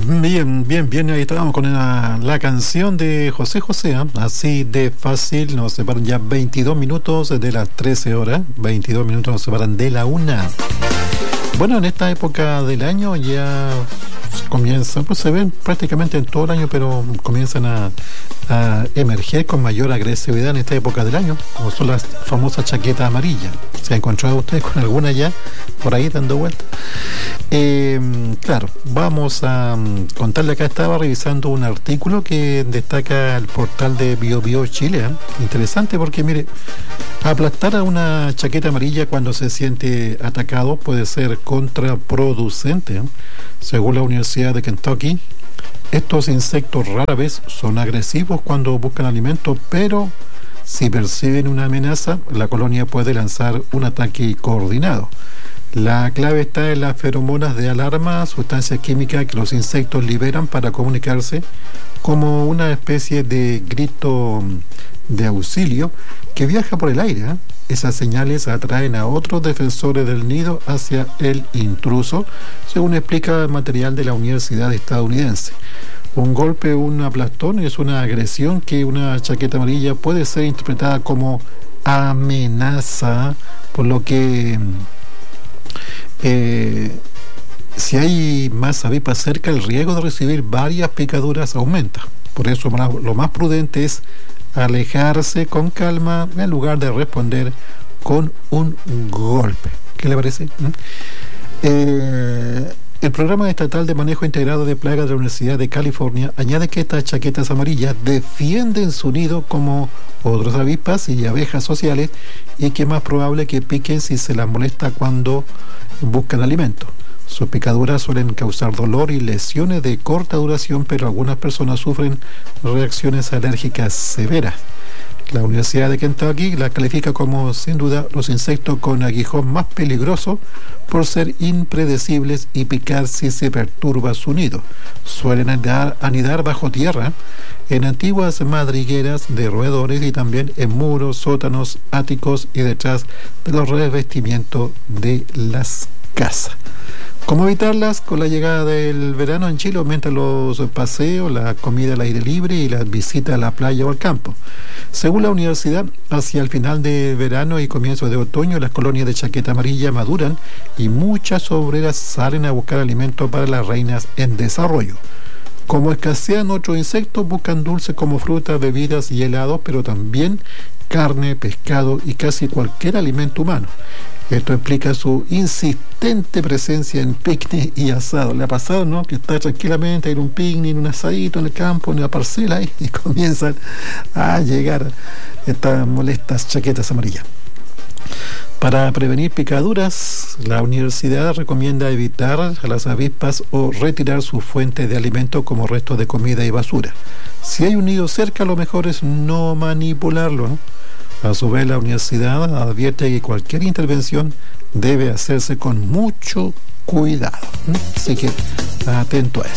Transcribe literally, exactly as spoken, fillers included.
Bien, bien, bien, ahí estábamos con la, la canción de José José, ¿eh? Así de fácil, nos separan ya veintidós minutos de las trece horas, veintidós minutos nos separan de la una. Bueno, en esta época del año ya comienzan, pues se ven prácticamente en todo el año, pero comienzan a, a emerger con mayor agresividad en esta época del año, como son las famosas chaquetas amarillas. ¿Se ha encontrado usted con alguna ya por ahí dando vuelta? Eh, claro, vamos a um, contarle acá, estaba revisando un artículo que destaca el portal de Bio Bio Chile, ¿eh? Interesante porque mire, aplastar a una chaqueta amarilla cuando se siente atacado puede ser contraproducente, ¿eh? Según la Universidad de Kentucky, estos insectos rara vez son agresivos cuando buscan alimento, pero si perciben una amenaza, la colonia puede lanzar un ataque coordinado. La clave está en las feromonas de alarma, sustancias químicas que los insectos liberan para comunicarse, como una especie de grito de auxilio que viaja por el aire, ¿eh? Esas señales atraen a otros defensores del nido hacia el intruso, según explica el material de la Universidad estadounidense. Un golpe, un aplastón es una agresión que una chaqueta amarilla puede ser interpretada como amenaza, por lo que eh, si hay más avispas cerca, el riesgo de recibir varias picaduras aumenta. Por eso lo más prudente es alejarse con calma en lugar de responder con un golpe. ¿Qué le parece? ¿Mm? Eh, el Programa Estatal de Manejo Integrado de Plagas de la Universidad de California añade que estas chaquetas amarillas defienden su nido como otras avispas y abejas sociales, y que es más probable que piquen si se las molesta cuando buscan alimento. Sus picaduras suelen causar dolor y lesiones de corta duración, pero algunas personas sufren reacciones alérgicas severas. La Universidad de Kentucky la califica como, sin duda, los insectos con aguijón más peligrosos por ser impredecibles y picar si se perturba su nido. Suelen anidar, anidar bajo tierra, en antiguas madrigueras de roedores y también en muros, sótanos, áticos y detrás de los revestimientos de las casas. ¿Cómo evitarlas? Con la llegada del verano en Chile aumentan los paseos, la comida al aire libre y las visitas a la playa o al campo. Según la universidad, hacia el final de verano y comienzo de otoño, las colonias de chaqueta amarilla maduran y muchas obreras salen a buscar alimento para las reinas en desarrollo. Como escasean otros insectos, buscan dulces como frutas, bebidas y helados, pero también carne, pescado y casi cualquier alimento humano. Esto explica su insistente presencia en picnic y asado. Le ha pasado, ¿no?, que está tranquilamente en un picnic, en un asadito en el campo, en la parcela, y, y comienzan a llegar estas molestas chaquetas amarillas. Para prevenir picaduras, la universidad recomienda evitar a las avispas o retirar su fuente de alimento como restos de comida y basura. Si hay un nido cerca, lo mejor es no manipularlo, ¿no? A su vez, la universidad advierte que cualquier intervención debe hacerse con mucho cuidado. Así que atento a eso.